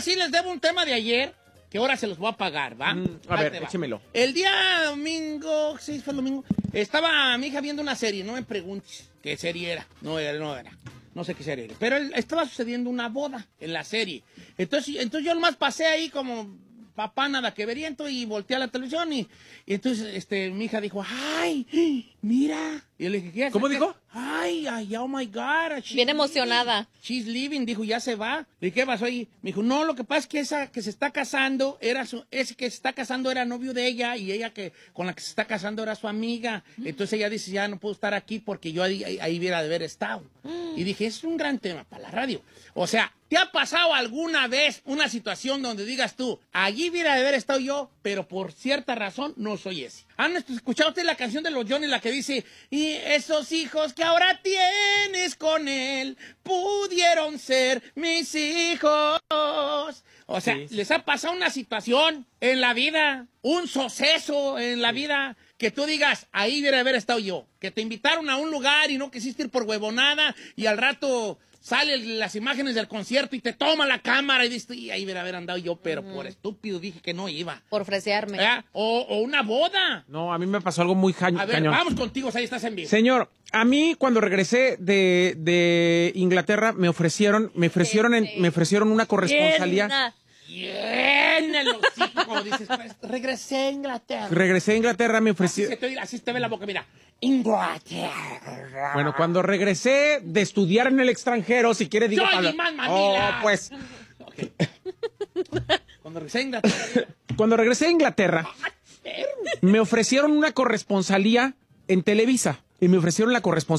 sí les debo un tema de ayer, que ahora se los voy a pagar, ¿va? A ver, échemelo. El día domingo, sí, fue el domingo, estaba mi hija viendo una serie, no me preguntes qué serie era, no era. No sé qué serie era, pero estaba sucediendo una boda en la serie. Entonces yo nomás pasé ahí como papá nada que veriento y volteé a la televisión y entonces mi hija dijo, ¡ay, mira! Y yo le dije, ¿qué es? ¿Cómo dijo? Ay, oh my God. Bien emocionada. She's leaving, dijo, ya se va. ¿Y qué pasó ahí? Me dijo, no, lo que pasa es que esa que se está casando, ese que se está casando era novio de ella y ella con la que se está casando era su amiga. Entonces ella dice, ya no puedo estar aquí porque yo ahí hubiera de haber estado. Y dije, es un gran tema para la radio. O sea, ¿te ha pasado alguna vez una situación donde digas tú, allí hubiera de haber estado yo, pero por cierta razón no soy ese? ¿Han escuchado usted la canción de los Johnny, la que dice, y esos hijos que ahora tienes con él pudieron ser mis hijos? O sea, sí. ¿Les ha pasado una situación en la vida, un suceso en la vida, que tú digas, ahí hubiera de haber estado yo? Que te invitaron a un lugar y no quisiste ir por huevonada y al rato salen las imágenes del concierto y te toma la cámara y dices, y ahí hubiera haber andado yo, pero por estúpido dije que no iba. Por fresearme. O una boda. No, a mí me pasó algo muy cañón. A ver, vamos contigo, ahí estás en vivo. Señor, a mí cuando regresé de Inglaterra me ofrecieron una corresponsalía. Bien, el hocico, dices, pues, regresé a Inglaterra. Regresé a Inglaterra, me ofrecieron. Así te ve la boca, mira. Inglaterra. Bueno, cuando regresé de estudiar en el extranjero, si quieres digo... pues... Okay. Cuando regresé a Inglaterra... Cuando regresé a Inglaterra, me ofrecieron una corresponsalía en Televisa. Y me ofrecieron la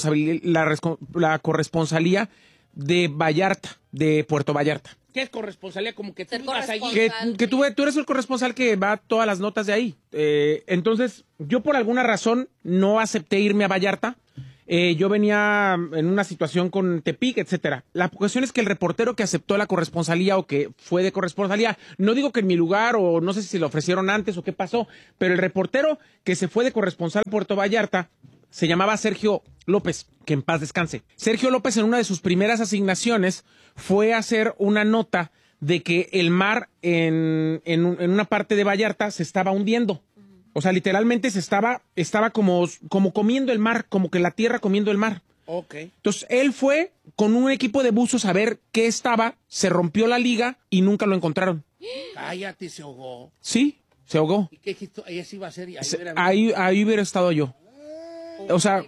corresponsalía de Vallarta, de Puerto Vallarta. ¿Qué es corresponsalía? Como que tú ibas allí. Que tú eres el corresponsal que va a todas las notas de ahí. Entonces, yo por alguna razón no acepté irme a Vallarta. Yo venía en una situación con Tepic, etcétera. La cuestión es que el reportero que aceptó la corresponsalía o que fue de corresponsalía, no digo que en mi lugar o no sé si lo ofrecieron antes o qué pasó, pero el reportero que se fue de corresponsal a Puerto Vallarta se llamaba Sergio López, que en paz descanse. Sergio López en una de sus primeras asignaciones fue a hacer una nota de que el mar en una parte de Vallarta se estaba hundiendo. O sea, literalmente estaba como comiendo el mar, como que la tierra comiendo el mar. Ok. Entonces, él fue con un equipo de buzos a ver qué estaba, se rompió la liga y nunca lo encontraron. Cállate, se ahogó. Sí, se ahogó. ¿Y qué dijiste? Ahí sí iba a ser. Ahí hubiera estado yo. O sea...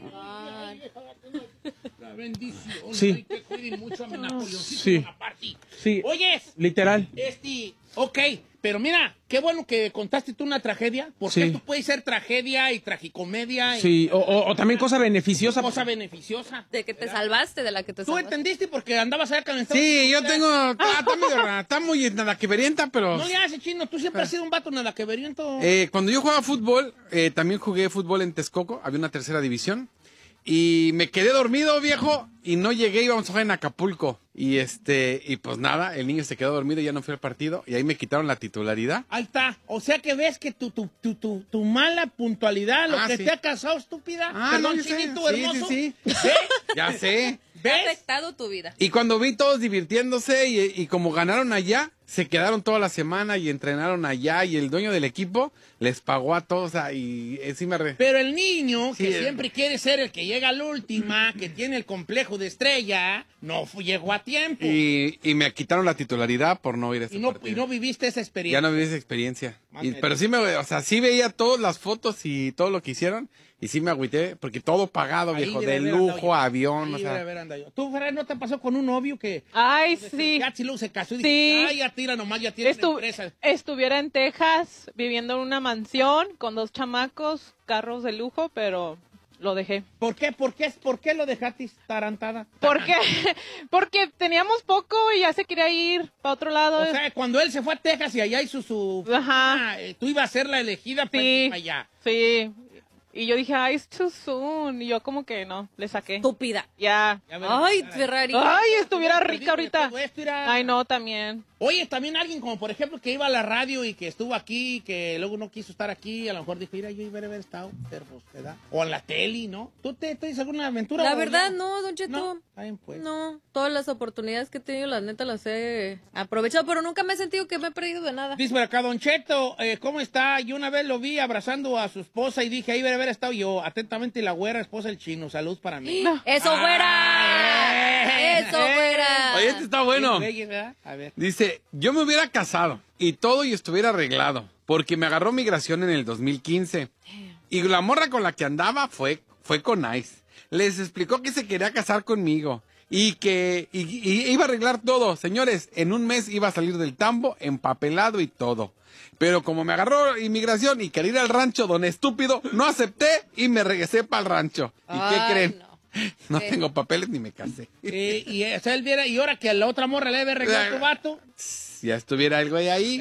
La bendición. Sí. Que cuiden mucho a mi Napoleoncito. Sí. Sí. Oyes. Literal. Ok, pero mira, qué bueno que contaste tú una tragedia, porque esto puede ser tragedia y tragicomedia. Sí, o también cosa beneficiosa. Cosa beneficiosa. De que te salvaste, de la que te salvaste. ¿Tú entendiste? Porque andabas allá con el... Sí, yo tengo... Está medio rara, está muy nada que verienta, pero... No le haces, chino, tú siempre has sido un vato nada que veriento. Cuando yo jugaba fútbol, también jugué fútbol en Texcoco, había una tercera división. Y me quedé dormido, viejo, y no llegué, íbamos a jugar en Acapulco. Y pues nada, el niño se quedó dormido y ya no fue al partido. Y ahí me quitaron la titularidad. Ahí está. O sea que ves que tu mala puntualidad, lo que te ha causado, estúpida. Perdón, chinito hermoso. Sí. Ya sé. ¿Ves? Ha afectado tu vida. Y cuando vi todos divirtiéndose y como ganaron allá, se quedaron toda la semana y entrenaron allá y el dueño del equipo les pagó a todos y encima... Pero el niño, que siempre quiere ser el que llega a la última, que tiene el complejo de estrella, llegó a tiempo. Y me quitaron la titularidad por no ir a ese partido. Y no viviste esa experiencia. Ya no viví esa experiencia. Pero sí veía todas las fotos y todo lo que hicieron. Y sí me agüité, porque todo pagado, viejo, de lujo, avión, o sea. ¿Tú, Ferrer, no te pasó con un novio que... Ay, sí. Ya luego se casó y sí. dije, ay, ya tira nomás, ya tiene empresa. Estuviera en Texas viviendo en una mansión con 2 chamacos, carros de lujo, pero lo dejé. ¿Por qué lo dejaste tarantada? Porque teníamos poco y ya se quería ir para otro lado. O sea, cuando él se fue a Texas y allá hizo su... Ajá. Tú ibas a ser la elegida para ir allá. Sí. Y yo dije, ay, it's too soon. Y yo como que no, le saqué. Estúpida. Ya. Ay, Ferrari. Ay, estuviera rica ahorita. Ay, no, también. Oye, también alguien como, por ejemplo, que iba a la radio y que estuvo aquí, que luego no quiso estar aquí, a lo mejor dijo, mira, yo iba a haber estado, pero pues, ¿verdad? O en la tele, ¿no? ¿Tú te dices alguna aventura? La o verdad, ya? no, Don Cheto. No, está bien, pues. No, todas las oportunidades que he tenido, la neta, las he aprovechado, pero nunca me he sentido que me he perdido de nada. Dice por acá, Don Cheto, ¿cómo está? Yo una vez lo vi abrazando a su esposa y dije, ahí debe haber estado yo. Atentamente, la güera, esposa del chino. Salud para mí. ¡Eso, güera! ¡Eso, güera! Oye, este está bueno. Sí, ¿verdad? A ver. Dice, yo me hubiera casado y todo y estuviera arreglado, porque me agarró migración en el 2015. Y la morra con la que andaba fue con Ice. Les explicó que se quería casar conmigo y que y iba a arreglar todo. Señores, en un mes iba a salir del tambo, empapelado y todo. Pero como me agarró inmigración y quería ir al rancho, don estúpido, no acepté y me regresé para el rancho. ¿Y qué Ay, creen? no. No ¿Qué? tengo papeles ni me casé. O sea, él viera, y ahora que a la otra morra le debe arreglar tu vato. Ya estuviera el güey ahí,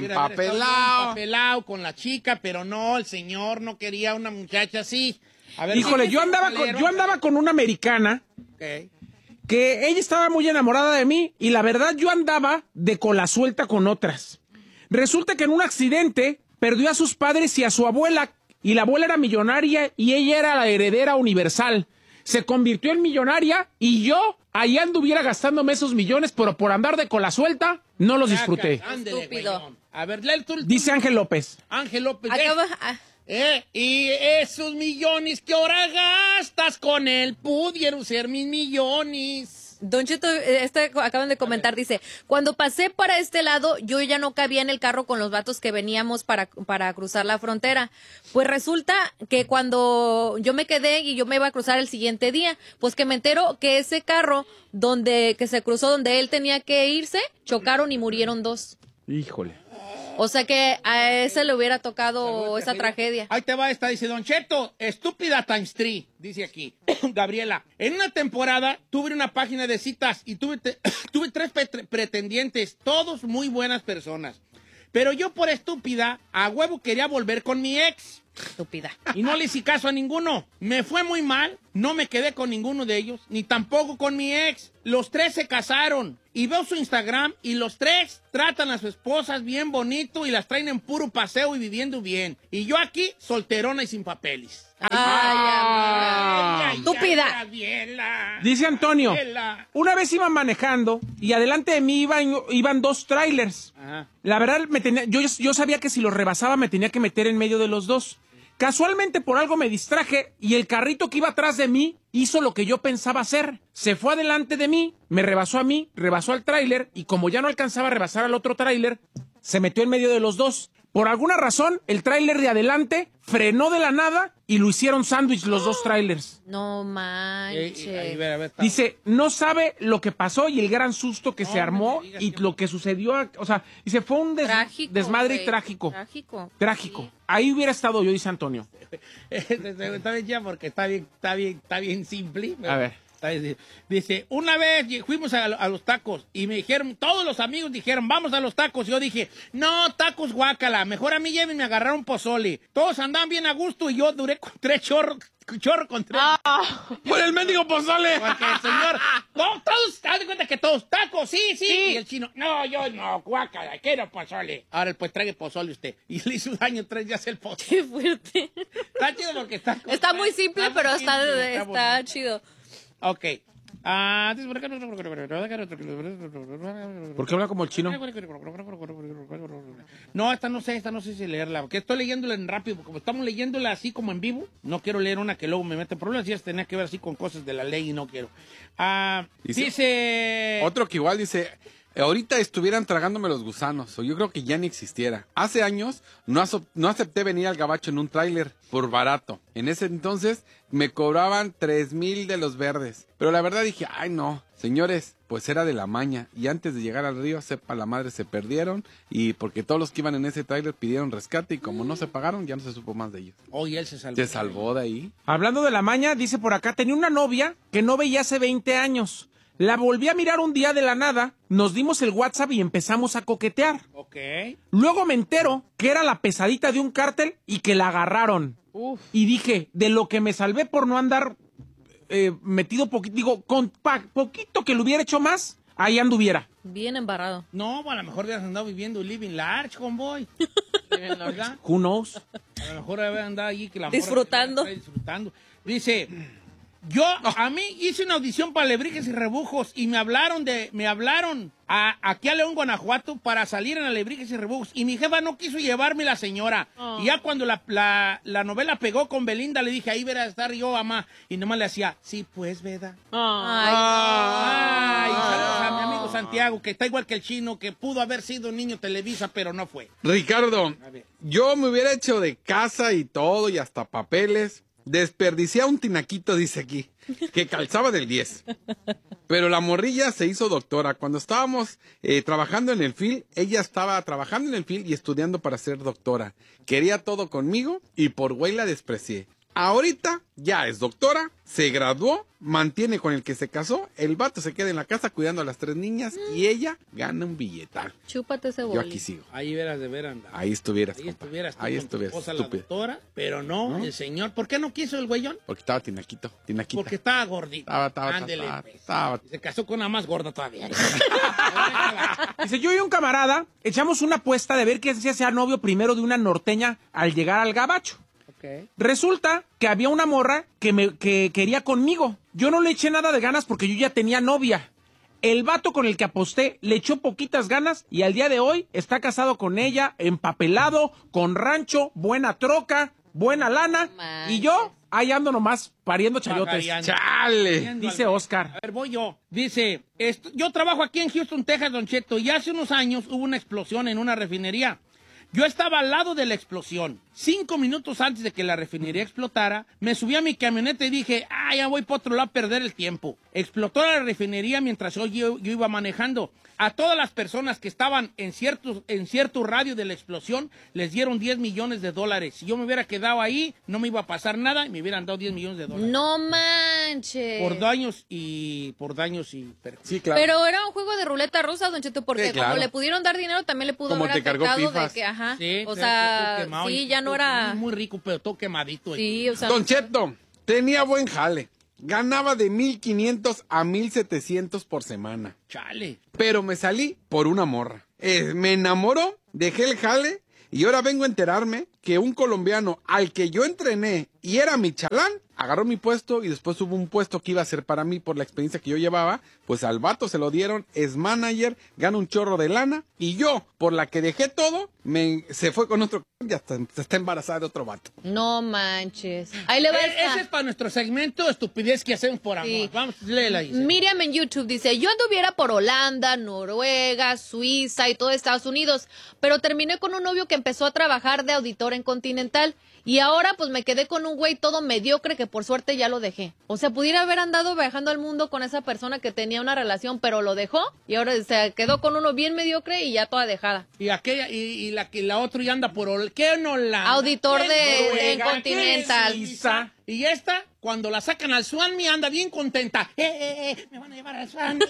empapelado con la chica, pero no, el señor no quería una muchacha así. A ver, Híjole, ¿qué yo es un andaba valero? con una americana Ok. que ella estaba muy enamorada de mí y la verdad yo andaba de cola suelta con otras. Resulta que en un accidente perdió a sus padres y a su abuela, y la abuela era millonaria y ella era la heredera universal. Se convirtió en millonaria y yo allá anduviera gastándome esos millones, pero por andar de cola suelta no los disfruté. Ándele, Estúpido. güeyón. A ver, lee tú. Dice Ángel López. Ángel López. Acaba... ah, Y esos millones que ahora gastas con él pudieron ser mis millones. Don Cheto, acaban de comentar, dice, cuando pasé para este lado, yo ya no cabía en el carro con los vatos que veníamos para cruzar la frontera. Pues resulta que cuando yo me quedé y yo me iba a cruzar el siguiente día, pues que me entero que ese carro que se cruzó donde él tenía que irse, chocaron y murieron 2. Híjole. O sea que a ese le hubiera tocado esa tragedia. Ahí te va esta, dice Don Cheto, estúpida times 3, dice aquí, Gabriela. En una temporada tuve una página de citas y tuve 3 pretendientes, todos muy buenas personas. Pero yo por estúpida, a huevo quería volver con mi ex. Estúpida. Y no le hice caso a ninguno. Me fue muy mal, no me quedé con ninguno de ellos, ni tampoco con mi ex. Los 3 se casaron. Y veo su Instagram y los 3 tratan a sus esposas bien bonito y las traen en puro paseo y viviendo bien. Y yo aquí, solterona y sin papeles. Ay, estúpida. Gabriela. Dice Antonio, Gabriela. una vez iba manejando y adelante de mí iban 2 trailers. Ajá. La verdad, yo sabía que si los rebasaba me tenía que meter en medio de los 2. Casualmente por algo me distraje y el carrito que iba atrás de mí hizo lo que yo pensaba hacer. Se fue adelante de mí, me rebasó a mí, rebasó al tráiler y como ya no alcanzaba a rebasar al otro tráiler, se metió en medio de los 2. Por alguna razón, el tráiler de adelante frenó de la nada y lo hicieron sándwich los 2 trailers. No manches. A ver, está. Dice, no sabe lo que pasó y el gran susto que No, se armó no me digas y que- lo que sucedió. O sea, dice, fue un Trágico, desmadre güey. trágico. Trágico. Trágico. Ahí hubiera estado yo, dice Antonio. Está bien ya porque está bien simple. A ver. Está bien. Dice, una vez fuimos a los tacos y me dijeron, todos los amigos dijeron, vamos a los tacos. Y yo dije, no, tacos guácala, mejor a mí llévenme a agarrar un pozole. Todos andaban bien a gusto y yo duré con 3 chorro con 3. ¡Por el mendigo pozole! Porque el señor, no, todos, haz de cuenta que todos, tacos, sí. Y el chino, no, yo no, guácala, quiero pozole. Ahora, pues trague pozole usted. Y le hizo daño 3 días el pozole. Qué fuerte. Está chido porque Está muy simple, pero muy está bonito. chido. Ok. ¿Por qué habla como el chino? No, esta no sé si leerla, porque estoy leyéndola en rápido, porque como estamos leyéndola así como en vivo, no quiero leer una que luego me mete problemas, y esta tenía que ver así con cosas de la ley y no quiero. Dice... Otro que igual dice, ahorita estuvieran tragándome los gusanos, o yo creo que ya ni existiera. Hace años no acepté venir al gabacho en un tráiler por barato. En ese entonces me cobraban 3,000 de los verdes. Pero la verdad dije, ay no, señores, pues era de la maña. Y antes de llegar al río, sepa la madre, se perdieron. Y porque todos los que iban en ese tráiler pidieron rescate y como no se pagaron, ya no se supo más de ellos. Oye, él se salvó. Se salvó de ahí. Hablando de la maña, dice por acá, tenía una novia que no veía hace 20 años. La volví a mirar un día de la nada, nos dimos el WhatsApp y empezamos a coquetear. Ok. Luego me entero que era la pesadita de un cártel y que la agarraron. Uf. Y dije, de lo que me salvé por no andar metido poquito, digo, con poquito que lo hubiera hecho más, ahí anduviera. Bien embarrado. No, a lo mejor hubieras andado viviendo living large, convoy. ¿Verdad? Who knows? A lo mejor había andado allí que la Disfrutando. morra disfrutando. Dice, a mí hice una audición para Alebrijes y Rebujos y me hablaron aquí a León, Guanajuato para salir en Alebrijes y Rebujos y mi jefa no quiso llevarme la señora. Y ya cuando la novela pegó con Belinda le dije, ahí verás a estar yo, mamá. Y nomás le hacía, sí, pues, ¿verdad? Ay, saludos a mi amigo Santiago, que está igual que el chino, que pudo haber sido un niño Televisa, pero no fue. Ricardo, yo me hubiera hecho de casa y todo y hasta papeles. Desperdicié a un tinaquito, dice aquí, que calzaba del 10. Pero la morrilla se hizo doctora. Cuando estábamos trabajando en el film, ella estaba trabajando en el film y estudiando para ser doctora. Quería todo conmigo y por güey la desprecié. Ahorita ya es doctora, se graduó, mantiene con el que se casó, el vato se queda en la casa cuidando a las 3 niñas y ella gana un billetal. Chúpate ese Yo boli. aquí sigo. Ahí verás de ver andar. Ahí estuvieras, Ahí compa. estuvieras tú Ahí con tu estuvieras, esposa, la estúpido. doctora, pero no, el señor. ¿Por qué no quiso el güeyón? Porque estaba tinaquita. Porque estaba gordito. Ándele, pues. Estaba. Se casó con una más gorda todavía. Dice, yo y un camarada echamos una apuesta de ver quién se hacía novio primero de una norteña al llegar al gabacho. Okay. Resulta que había una morra que quería conmigo. Yo no le eché nada de ganas porque yo ya tenía novia. El vato con el que aposté le echó poquitas ganas y al día de hoy está casado con ella, empapelado, con rancho, buena troca, buena lana. Manches. Y yo ahí ando nomás pariendo chayotes. Pajareando. ¡Chale! Dice Oscar. A ver, voy yo. Dice, yo trabajo aquí en Houston, Texas, Don Cheto, y hace unos años hubo una explosión en una refinería. Yo estaba al lado de la explosión. 5 minutos antes de que la refinería explotara, me subí a mi camioneta y dije, ya voy para otro lado a perder el tiempo. Explotó la refinería mientras yo iba manejando. A todas las personas que estaban en cierto radio de la explosión, les dieron $10 millones. Si yo me hubiera quedado ahí, no me iba a pasar nada y me hubieran dado $10 millones. No manches. Por daños y Sí, claro. Pero era un juego de ruleta rusa, Don Cheto, porque Sí, claro. como le pudieron dar dinero, también le pudo Como haber te cargó afectado de pifas. que, ajá, Sí, o todo sea, quemado sí, y ya no todo era... muy rico, pero todo quemadito. Sí, o sea... Don Cheto, tenía buen jale. Ganaba de 1,500 a 1,700 por semana. Chale. Pero me salí por una morra. Me enamoró, dejé el jale y ahora vengo a enterarme que un colombiano al que yo entrené y era mi chalán, agarró mi puesto y después hubo un puesto que iba a ser para mí por la experiencia que yo llevaba. Pues al vato se lo dieron, es manager, gana un chorro de lana y yo, por la que dejé todo, se fue con otro, ya está embarazada de otro vato. No manches. Ahí le va Ese es para nuestro segmento estupidez que hacemos por amor. Sí. Vamos, léela ahí. Miriam en YouTube dice, yo anduviera por Holanda, Noruega, Suiza y todo Estados Unidos, pero terminé con un novio que empezó a trabajar de auditor en Continental y ahora pues me quedé con un güey todo mediocre que por suerte ya lo dejé. O sea, pudiera haber andado viajando al mundo con esa persona que tenía una relación, pero lo dejó y ahora se quedó con uno bien mediocre y ya toda dejada. Y aquella, y la otra ya anda por ¿qué en Holanda? Auditor ¿Qué de Noruega? Continental. ¿Qué en Suiza? Y esta, cuando la sacan al Swanmi, anda bien contenta. Me van a llevar al Swanmi.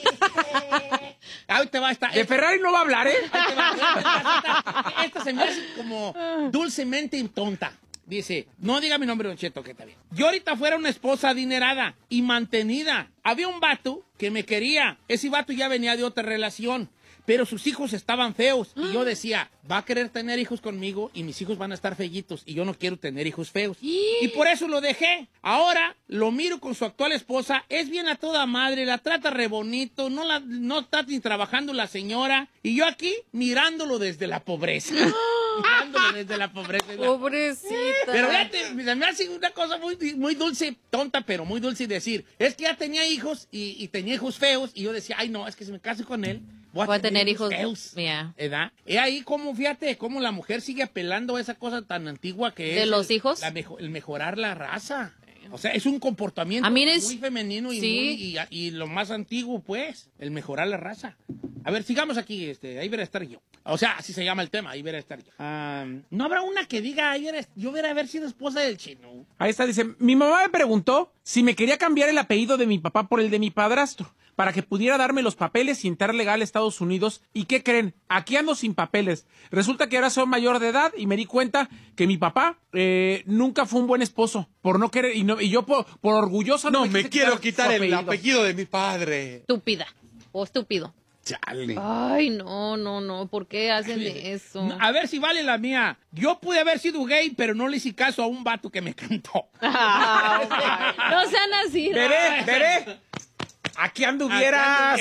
Ahí te va esta. De Ferrari no va a hablar, ¿eh? Ahí te va. Esta se me hace como dulcemente tonta. Dice, no diga mi nombre, Don Cheto, que está bien. Yo ahorita fuera una esposa adinerada y mantenida. Había un vato que me quería. Ese vato ya venía de otra relación. Pero sus hijos estaban feos. Y yo decía, va a querer tener hijos conmigo y mis hijos van a estar feyitos. Y yo no quiero tener hijos feos. Y por eso lo dejé. Ahora lo miro con su actual esposa. Es bien a toda madre. La trata re bonito. No está ni trabajando la señora. Y yo aquí mirándolo desde la pobreza. Mirándolo desde la pobreza. Pobrecita. Pero fíjate, me hace una cosa muy dulce, tonta, pero muy dulce decir. Es que ya tenía hijos y tenía hijos feos. Y yo decía, ay no, es que si me caso con él, voy a tener hijos feos. Yeah. ¿Verdad? Y ahí como, fíjate, cómo la mujer sigue apelando a esa cosa tan antigua que ¿De es los hijos? el mejorar la raza. O sea, es un comportamiento muy femenino y, sí. y lo más antiguo, pues, el mejorar la raza. A ver, sigamos aquí, ahí verá estar yo. O sea, así se llama el tema, ahí verá estar yo. ¿No habrá una que diga, yo verá haber sido esposa del chino? Ahí está, dice, mi mamá me preguntó si me quería cambiar el apellido de mi papá por el de mi padrastro, para que pudiera darme los papeles y entrar legal a Estados Unidos. ¿Y qué creen? Aquí ando sin papeles. Resulta que ahora soy mayor de edad y me di cuenta que mi papá nunca fue un buen esposo. Por no querer, y yo por orgulloso No, me me quise quiero su quitar el apellido. apellido de mi padre. Estúpida o estúpido. Chale. Ay, no, ¿por qué hacen eso? A ver si vale la mía. Yo pude haber sido gay, pero no le hice caso a un vato que me cantó. No sean así. Veré. Aquí anduvieras.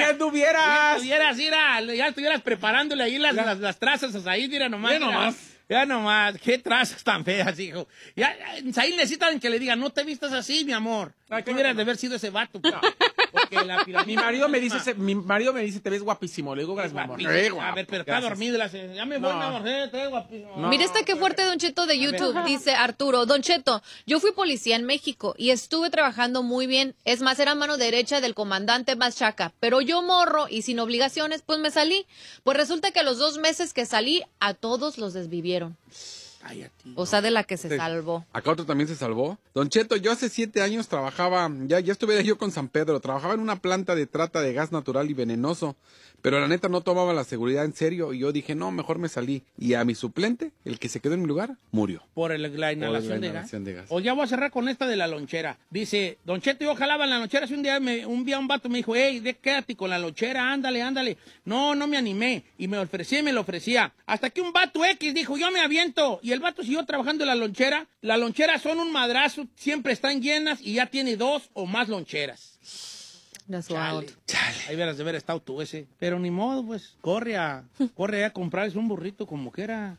Ya estuvieras preparándole ahí las trazas ahí, mira nomás. Ya nomás, qué trazas tan feas, hijo. Ahí necesitan que le digan, no te vistas así, mi amor. Tú hubieras de haber sido ese vato. Porque mi marido me dice, te ves guapísimo. Le digo, gracias, mi amor. A ver, pero está dormido. Ya me voy, mi amor. Te ves guapísimo. Mira qué fuerte, Don Cheto, de YouTube. Dice Arturo, Don Cheto, yo fui policía en México y estuve trabajando muy bien. Es más, era mano derecha del comandante Machaca. Pero yo morro y sin obligaciones, pues me salí. Pues resulta que a los 2 meses que salí, a todos los desvivieron. O sea, de la que se salvó. Acá otro también se salvó. Don Cheto, yo hace 7 años trabajaba, ya estuve yo con San Pedro, trabajaba en una planta de trata de gas natural y venenoso, pero la neta no tomaba la seguridad en serio y yo dije, no, mejor me salí. Y a mi suplente, el que se quedó en mi lugar, murió. Por la inhalación de gas. O ya voy a cerrar con esta de la lonchera. Dice, Don Cheto, yo jalaba en la lonchera. Un día un vato me dijo, hey, quédate con la lonchera, ándale. No me animé. Y me lo ofrecía. Hasta que un vato X dijo, yo me aviento. Y el vato siguió trabajando en la lonchera. Las loncheras son un madrazo, siempre están llenas y ya tiene 2 o más loncheras. Chale. Ahí verás de ver estado tú ese. Pero ni modo, pues, corre a comprarse un burrito como quiera.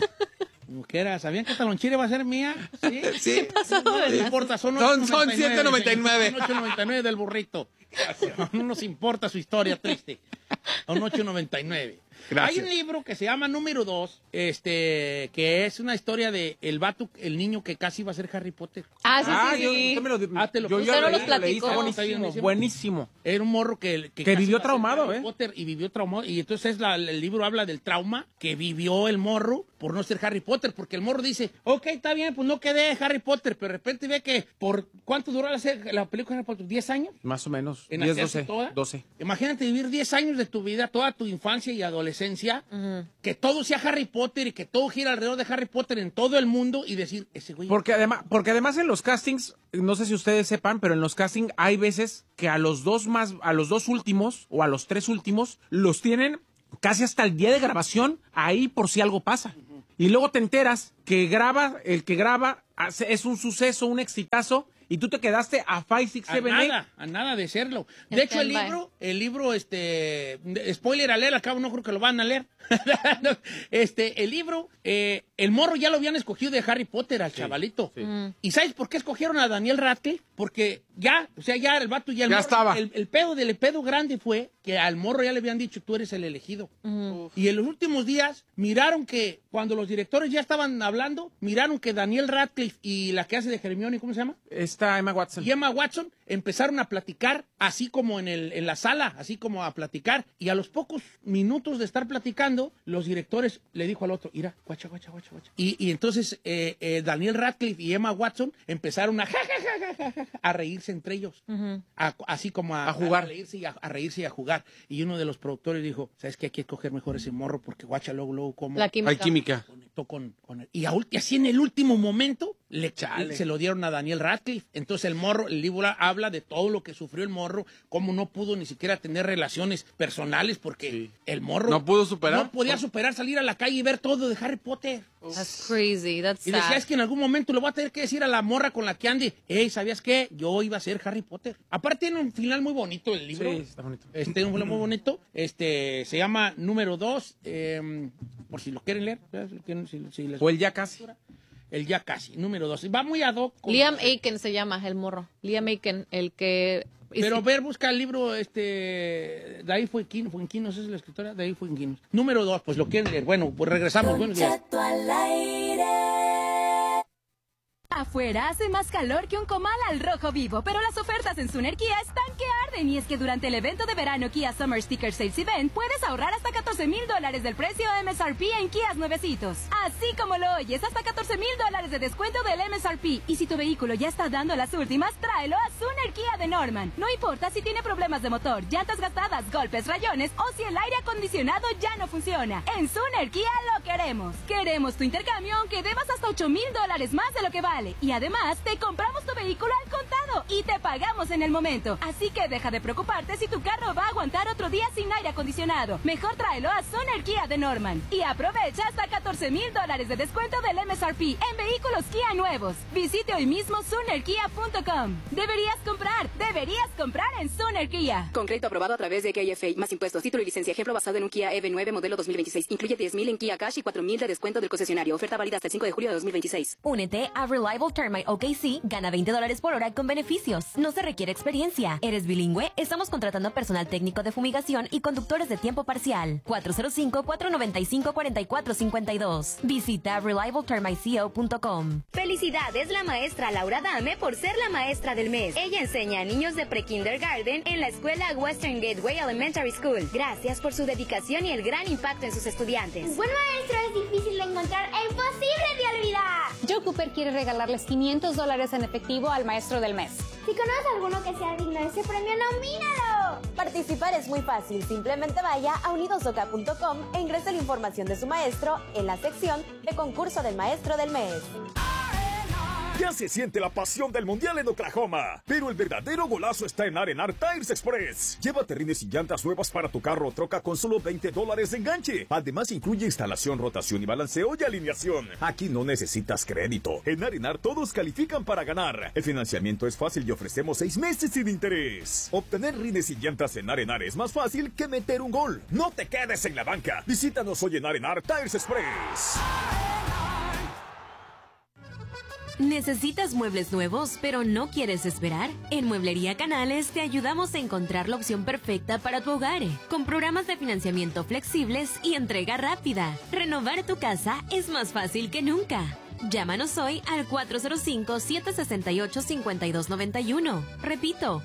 ¿Sabían que esta lonchera va a ser mía? Sí. ¿Qué pasó? No les importa, son 7.99. 8.99 del burrito. No nos importa su historia triste. Son 8.99. Gracias. Hay un libro que se llama Número 2, que es una historia de el niño que casi iba a ser Harry Potter. Sí. Usted me lo, te lo Usted no los leí, platicó. buenísimo. Era un morro que vivió traumado, Harry Potter y vivió traumado. Y entonces el libro habla del trauma que vivió el morro por no ser Harry Potter. Porque el morro dice, ok, está bien, pues no quedé Harry Potter. Pero de repente ve que ¿cuánto duró la película de Harry Potter? ¿10 años? Más o menos. ¿En 10, 12. Imagínate vivir 10 años de tu vida, toda tu infancia y adolescencia, que todo sea Harry Potter y que todo gira alrededor de Harry Potter en todo el mundo y decir, ese güey... Porque además en los castings, no sé si ustedes sepan, pero en los castings hay veces que a los 2 últimos o a los 3 últimos los tienen casi hasta el día de grabación ahí por si algo pasa. Y luego te enteras que el que graba es un suceso, un exitazo, y tú te quedaste a 5, 6, 7, 8. A nada de serlo. De hecho, el libro, spoiler alert, al cabo no creo que lo van a leer. El libro, el morro ya lo habían escogido de Harry Potter al chavalito. Sí. ¿Y sabes por qué escogieron a Daniel Radcliffe? Porque ya el vato ya morro, estaba. El pedo grande fue que al morro ya le habían dicho, tú eres el elegido. Y en los últimos días miraron que, cuando los directores ya estaban hablando, miraron que Daniel Radcliffe y la que hace de Hermione, ¿cómo se llama? Está Emma Watson. Y Emma Watson empezaron a platicar, así como en la sala, así como a platicar. Y a los pocos minutos de estar platicando, los directores le dijo al otro, mira, guacha. Y entonces Daniel Radcliffe y Emma Watson empezaron a reírse entre ellos. Así como a jugar. A reírse y a jugar. Y uno de los productores dijo, ¿sabes qué? Hay que escoger mejor ese morro porque guacha luego como... La química. Hay química. Conectó con él. Y así en el último momento se lo dieron a Daniel Radcliffe. Entonces el libro habla de todo lo que sufrió el morro, cómo no pudo ni siquiera tener relaciones personales porque el morro no pudo superar. No podía superar salir a la calle y ver todo de Harry Potter. That's crazy, that's sad. Y decías que en algún momento le voy a tener que decir a la morra con la que ande, ¿sabías qué? Yo iba a ser Harry Potter. Aparte tiene un final muy bonito el libro. Sí, está bonito. Un final muy bonito. Se llama Número 2, por si lo quieren leer. O el ya casi. El ya casi, Número 2. Va muy ad hoc. Liam Aiken se llama el morro. Liam Aiken, el que... Pero busca el libro, Daí Fuenquinos, ¿es la escritora? Daí Fuenquinos. Número 2, pues lo quieren leer. Bueno, pues regresamos. Buenos días. Afuera hace más calor que un comal al rojo vivo, pero las ofertas en Suner Kia están que arden. Y es que durante el evento de verano Kia Summer Sticker Sales Event puedes ahorrar hasta $14,000 del precio MSRP en Kias nuevecitos. Así como lo oyes, hasta $14,000 de descuento del MSRP. Y si tu vehículo ya está dando las últimas, tráelo a Suner Kia de Norman. No importa si tiene problemas de motor, llantas gastadas, golpes, rayones o si el aire acondicionado ya no funciona. En Suner Kia lo queremos. Queremos tu intercambio aunque debas hasta $8,000 más de lo que vale. Y además, te compramos tu vehículo al contado. todo y te pagamos en el momento. Así que deja de preocuparte si tu carro va a aguantar otro día sin aire acondicionado. Mejor tráelo a Soner Kia de Norman y aprovecha hasta $14,000 de descuento del MSRP en vehículos Kia nuevos. Visite hoy mismo sonerkia.com. Deberías comprar en Soner Kia. Con crédito aprobado a través de KFA, más impuestos, título y licencia. Ejemplo basado en un Kia EV9 modelo 2026. Incluye $10,000 en Kia Cash y $4,000 de descuento del concesionario. Oferta válida hasta el 5 de julio de 2026. Únete a Reliable Termite OKC. Gana $20 por hora con beneficios. No se requiere experiencia. ¿Eres bilingüe? Estamos contratando personal técnico de fumigación y conductores de tiempo parcial. 405-495-4452. Visita ReliableTermiteCO.com. Felicidades la maestra Laura Dame por ser la maestra del mes. Ella enseña a niños de pre-kindergarten en la escuela Western Gateway Elementary School. Gracias por su dedicación y el gran impacto en sus estudiantes. Un buen maestro es difícil de encontrar e imposible de olvidar. Joe Cooper quiere regalarles $500 en efectivo al maestro del mes. Si conoces a alguno que sea digno de ese premio, nomínalo. Participar es muy fácil. Simplemente vaya a unidosoca.com e ingrese la información de su maestro en la sección de concurso del maestro del mes. Ya se siente la pasión del Mundial en Oklahoma, pero el verdadero golazo está en Arenar Tires Express. Llévate rines y llantas nuevas para tu carro o troca con solo $20 de enganche. Además incluye instalación, rotación y balanceo y alineación. Aquí no necesitas crédito. En Arenar todos califican para ganar. El financiamiento es fácil y ofrecemos 6 meses sin interés. Obtener rines y llantas en Arenar es más fácil que meter un gol. No te quedes en la banca. Visítanos hoy en Arenar Tires Express. ¿Necesitas muebles nuevos, pero no quieres esperar? En Mueblería Canales te ayudamos a encontrar la opción perfecta para tu hogar, con programas de financiamiento flexibles y entrega rápida. Renovar tu casa es más fácil que nunca. Llámanos hoy al 405-768-5291. Repito,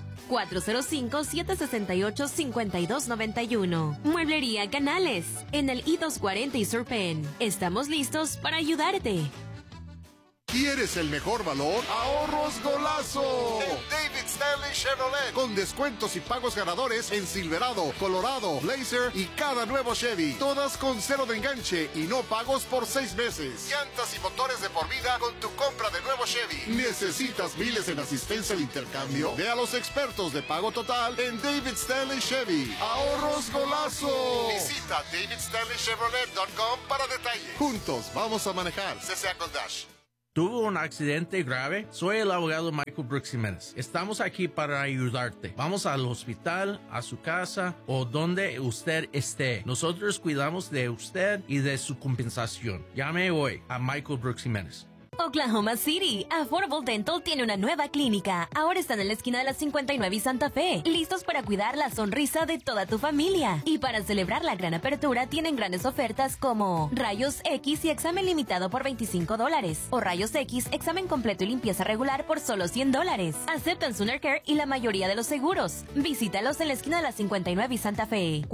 405-768-5291. Mueblería Canales, en el I-240 y Sur Penn. Estamos listos para ayudarte. ¿Quieres el mejor valor? ¡Ahorros Golazo! En David Stanley Chevrolet. Con descuentos y pagos ganadores en Silverado, Colorado, Blazer y cada nuevo Chevy. Todas con 0 de enganche y no pagos por 6 meses. Llantas y motores de por vida con tu compra de nuevo Chevy. ¿Necesitas miles en asistencia de intercambio? Ve a los expertos de pago total en David Stanley Chevy. ¡Ahorros Golazo! Visita davidstanleychevrolet.com para detalles. Juntos vamos a manejar. CCA con Dash. ¿Tuvo un accidente grave? Soy el abogado Michael Brooks Jiménez. Estamos aquí para ayudarte. Vamos al hospital, a su casa o donde usted esté. Nosotros cuidamos de usted y de su compensación. Llame hoy a Michael Brooks Jiménez. Oklahoma City, Affordable Dental tiene una nueva clínica. Ahora están en la esquina de la 59 y Santa Fe, listos para cuidar la sonrisa de toda tu familia. Y para celebrar la gran apertura, tienen grandes ofertas como rayos X y examen limitado por $25, o rayos X, examen completo y limpieza regular por solo $100. Aceptan Sooner Care y la mayoría de los seguros. Visítalos en la esquina de la 59 y Santa Fe,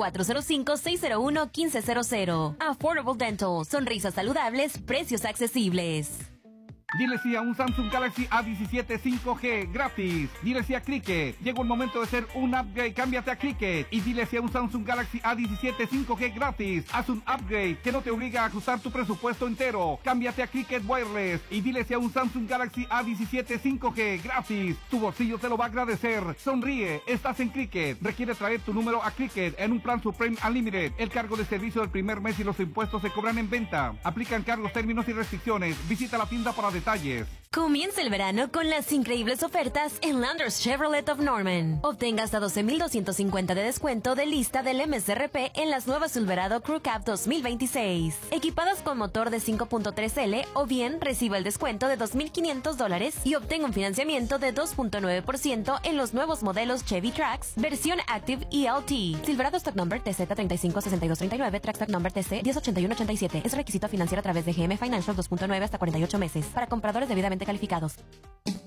405-601-1500. Affordable Dental, sonrisas saludables, precios accesibles. Dile sí a un Samsung Galaxy A17 5G gratis. Dile sí a Cricket. Llegó el momento de hacer un upgrade. Cámbiate a Cricket. Y dile sí a un Samsung Galaxy A17 5G gratis. Haz un upgrade que no te obliga a ajustar tu presupuesto entero. Cámbiate a Cricket Wireless. Y dile sí a un Samsung Galaxy A17 5G gratis. Tu bolsillo te lo va a agradecer. Sonríe. Estás en Cricket. Requiere traer tu número a Cricket en un plan Supreme Unlimited. El cargo de servicio del primer mes y los impuestos se cobran en venta. Aplican cargos, términos y restricciones. Visita la tienda para detalles. Comienza el verano con las increíbles ofertas en Landers Chevrolet of Norman. Obtenga hasta $12,250 de descuento de lista del MSRP en las nuevas Silverado Crew Cab 2026. Equipadas con motor de 5.3L o bien reciba el descuento de $2,500 y obtenga un financiamiento de 2.9% en los nuevos modelos Chevy Trax, versión Active ELT. Silverado Stock Number TZ356239, Trax Stock Number TC 108187. Es requisito financiar a través de GM Financial 2.9 hasta 48 meses. Para compradores debidamente calificados.